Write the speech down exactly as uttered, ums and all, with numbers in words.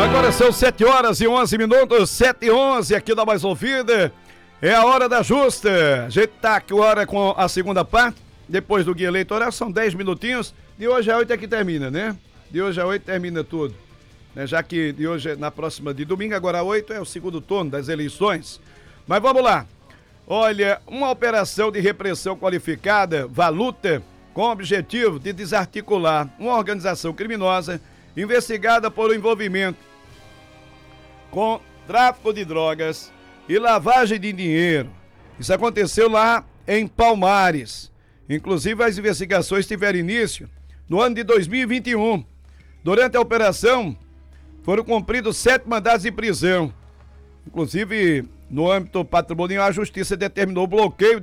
Agora são sete horas e onze minutos, sete e onze aqui da Mais Ouvida. É a hora da justa. A gente tá aqui agora com a segunda parte, depois do guia eleitoral, são dez minutinhos. De hoje a oito é que termina, né? De hoje a oito termina tudo. Né? Já que de hoje, na próxima de domingo, agora a oito é o segundo turno das eleições. Mas vamos lá. Olha, uma operação de repressão qualificada, Valuta, com o objetivo de desarticular uma organização criminosa investigada por envolvimento com tráfico de drogas e lavagem de dinheiro. Isso aconteceu lá em Palmares. Inclusive, as investigações tiveram início no ano de dois mil e vinte e um. Durante a operação, foram cumpridos sete mandados de prisão. Inclusive, no âmbito patrimonial, a Justiça determinou o bloqueio